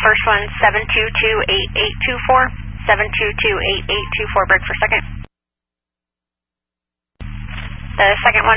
first one 7228824. 7228824, break for second. The second one